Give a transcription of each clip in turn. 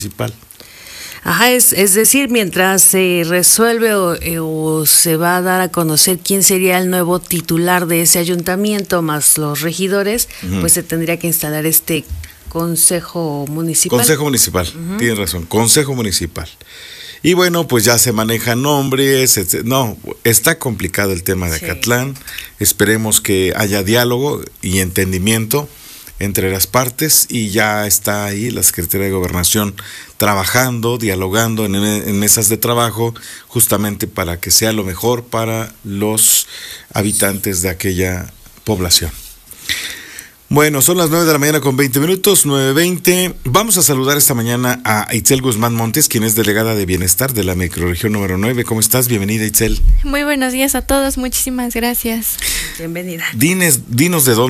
municipal. Ajá, es decir, mientras se resuelve o se va a dar a conocer quién sería el nuevo titular de ese ayuntamiento, más los regidores, pues se tendría que instalar este Consejo Municipal. Consejo Municipal, tienes razón, Consejo Municipal. Y bueno, pues ya se manejan nombres, no, está complicado el tema de Acatlán, esperemos que haya diálogo y entendimiento entre las partes, y ya está ahí la Secretaría de Gobernación trabajando, dialogando en mesas de trabajo, justamente para que sea lo mejor para los habitantes de aquella población. Bueno, son las 9 de la mañana con 20 minutos, 9:20. Vamos a saludar esta mañana a Itzel Guzmán Montes, quien es delegada de Bienestar de la microrregión número 9. ¿Cómo estás? Bienvenida, Itzel. Muy buenos días a todos, muchísimas gracias. Bienvenida. Dinos de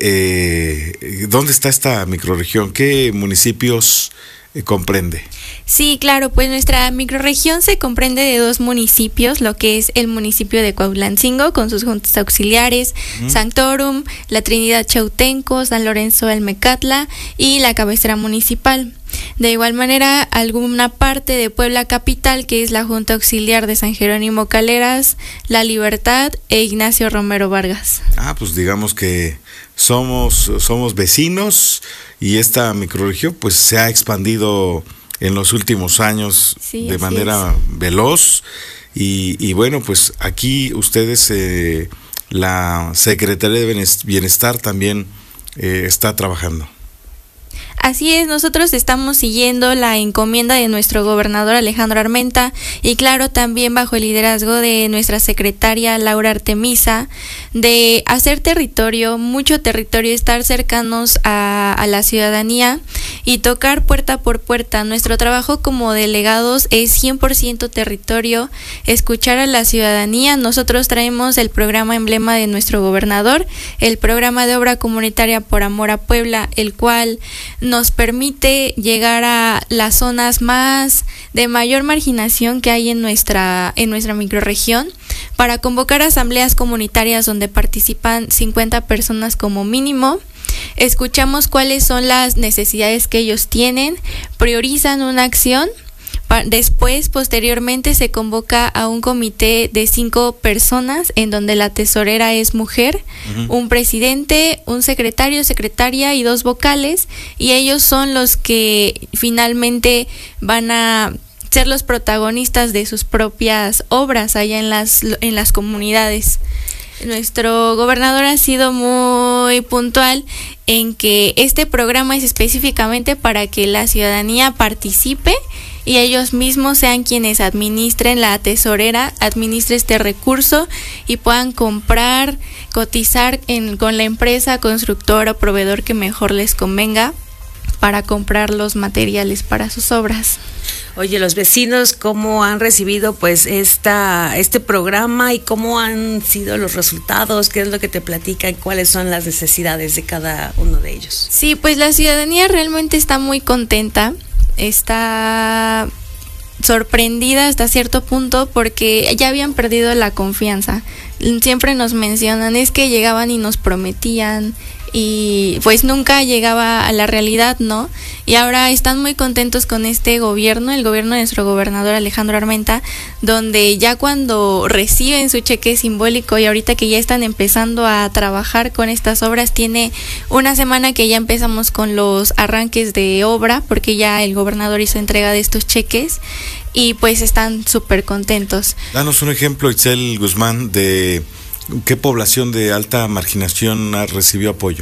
dónde está esta microrregión, qué municipios comprende. Sí, claro, pues nuestra microrregión se comprende de 2 municipios, lo que es el municipio de Cuautlancingo con sus juntas auxiliares, Sanctorum, La Trinidad Chautenco, San Lorenzo del Mecatla y la cabecera municipal. De igual manera, alguna parte de Puebla Capital, que es la Junta Auxiliar de San Jerónimo Caleras, La Libertad e Ignacio Romero Vargas. Pues digamos que somos vecinos, y esta microrregión pues se ha expandido en los últimos años de manera veloz, y bueno, pues aquí ustedes, la Secretaría de Bienestar también está trabajando. Así es, nosotros estamos siguiendo la encomienda de nuestro gobernador Alejandro Armenta, y claro, también bajo el liderazgo de nuestra secretaria Laura Artemisa, de hacer territorio, mucho territorio, estar cercanos a la ciudadanía y tocar puerta por puerta. Nuestro trabajo como delegados es 100% territorio, escuchar a la ciudadanía. Nosotros traemos el programa emblema de nuestro gobernador, el programa de obra comunitaria Por Amor a Puebla, el cual nos permite llegar a las zonas de mayor marginación que hay en nuestra microrregión, para convocar asambleas comunitarias donde participan 50 personas como mínimo. Escuchamos cuáles son las necesidades que ellos tienen, priorizan una acción. Después, posteriormente, se convoca a un comité de 5 personas, en donde la tesorera es mujer, un presidente, un secretario, secretaria y 2 vocales, y ellos son los que finalmente van a ser los protagonistas de sus propias obras allá en las comunidades. Nuestro gobernador ha sido muy puntual en que este programa es específicamente para que la ciudadanía participe y ellos mismos sean quienes administren, la tesorera administre este recurso y puedan comprar, cotizar con la empresa, constructora o proveedor que mejor les convenga para comprar los materiales para sus obras. Oye, los vecinos, ¿cómo han recibido pues este programa y cómo han sido los resultados? ¿Qué es lo que te platican? ¿Cuáles son las necesidades de cada uno de ellos? Sí, pues la ciudadanía realmente está muy contenta, está sorprendida hasta cierto punto porque ya habían perdido la confianza. Siempre nos mencionan, es que llegaban y nos prometían y pues nunca llegaba a la realidad, ¿no? Y ahora están muy contentos con este gobierno, el gobierno de nuestro gobernador Alejandro Armenta, donde ya cuando reciben su cheque simbólico y ahorita que ya están empezando a trabajar con estas obras, tiene una semana que ya empezamos con los arranques de obra, porque ya el gobernador hizo entrega de estos cheques y pues están súper contentos. Danos un ejemplo, Itzel Guzmán, de ¿qué población de alta marginación recibió apoyo?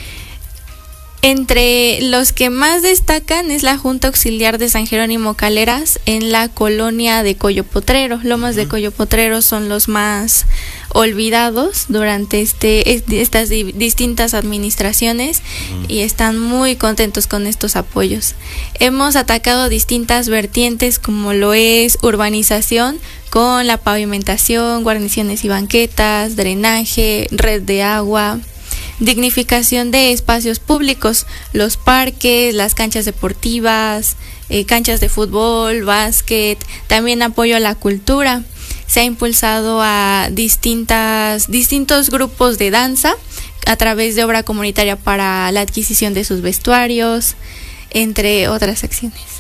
Entre los que más destacan es la Junta Auxiliar de San Jerónimo Caleras en la colonia de Coyo Potrero. Lomas de Coyo Potrero son los más olvidados durante estas distintas administraciones y están muy contentos con estos apoyos. Hemos atacado distintas vertientes como lo es urbanización, con la pavimentación, guarniciones y banquetas, drenaje, red de agua, dignificación de espacios públicos, los parques, las canchas deportivas, canchas de fútbol, básquet, también apoyo a la cultura. Se ha impulsado a distintos grupos de danza a través de obra comunitaria para la adquisición de sus vestuarios, entre otras acciones.